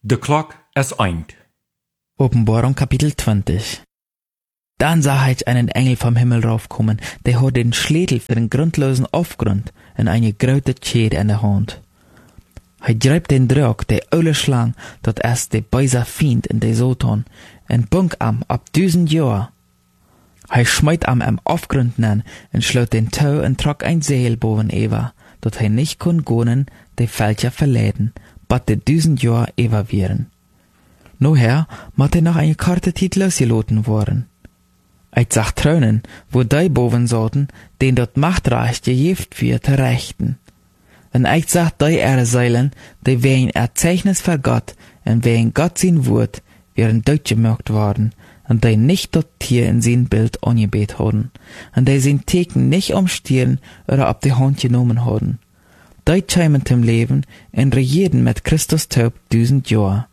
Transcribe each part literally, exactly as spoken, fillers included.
De klok is eind. Offenbarung Kapitel zwanzig. Dann sah ich einen Engel vom Himmel raufkommen, der hat den Schlädel für den grundlosen Aufgrund und eine große Schere in der Hand. Er greift den Drog, der olle Schlang, dat es der böse Fiend in der Satan, und bunk am ab tausend Jahr. Er schmeit am am Aufgrund nen und schloot den Tau und trok ein Seil boven Eva, dat er nicht kon gonen, de Fälscher verläden, bat de tausend Jahr Eva wären. Noher mat er noch eine Karte Tiet losgeloten worden. Ich sag traunen, wo die boven sollten, den dort Machtreich gejeft für te rechten. Und ich sag die ihre Seilen, die wären Erzeichnis für Gott, und wären Gott sein Wort, wären durchgemerkt worden, und die nicht dort Tier in sein Bild angebet haben, und die sein Teken nicht umstieren oder ab die Hand genommen haben. Die kämen zum Leben und regieren mit Christus taub tausend Jahre.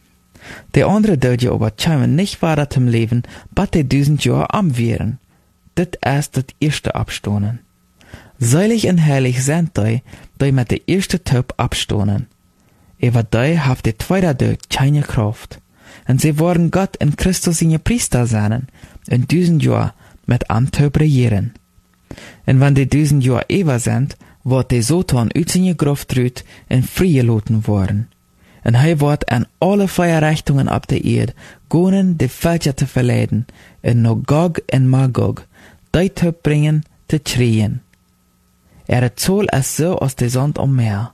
Die andere Deutsche aber kämen nicht weiter zum Leben, bat die tausend Jahre am wären. Dit ist das erste Abstonen. Seilig und herrlich sind die, die mit der erste Taub abstonen. Aber die haft die zweite Tod keine Kraft. Und sie wollen Gott in Christus seine Priester sein, in tausend Jahr mit am Taub regieren. Und wenn die tausend Jahre über sind, wird der Satan uit seine Gruft rüt und freigelassen worden. Und hij wird an alle Feierrichtungen ab der Erde gonen de Völker te verleiden, en no Gog en Magog, die te bringen, te schreien. Er zoll es so aus der Sand am Meer.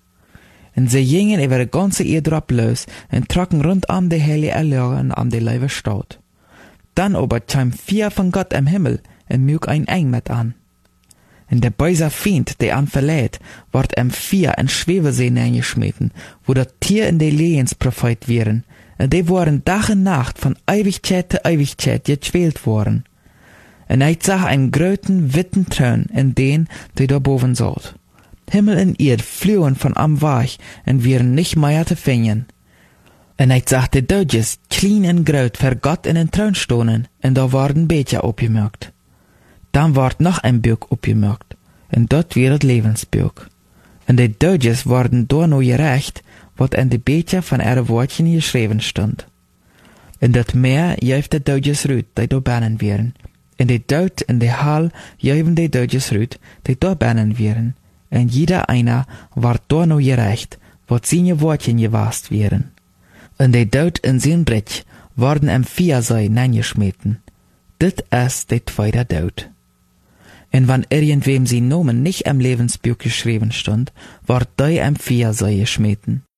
Und sie gingen über die ganze Erde ab los und trocken rund um die heilige Erlöre und um die Leibe Stadt. Dann aber kam vier von Gott im Himmel und mög ein Eng mit an. Und der böse Fiend, der an verlädt, ward em vier in Schwebesee hineingeschmeten, wo das Tier in die Lehens Prophet wären, und die waren Tag und Nacht von Ewigkeit zu Ewigkeit gequält worden. Und ich sah einen gröten, witten Thron in den, der da boven saß. Himmel und Erd flohen von am Weich und wären nicht mehr zu finden. Und ich sah die Dodges, klein und groß, für Gott in den Thron stonen, und da waren Becher aufgemerkt. Dann ward noch ein Buch aufgemerkt, und dort wird das Lebensbuch. Und die Dodges worden da nur gerecht, wat in die Becher von ihre Wortchen geschrieben stand. Und das Meer jäuft die Dodges rüt, die da bannen wären. In die Dod in die Hall jäuven die Dodges rüt, die da bannen wären. Und jeder einer ward da nur gerecht, wat seine Wortchen gewast wären. Und die Dod in sein Brich worden am Viersei neingeschmeten. Dit ist die zweite Dod. Und wenn irgendwem sein Nomen nicht im Lebensbuch geschrieben stand, ward die am Viersei geschmeten.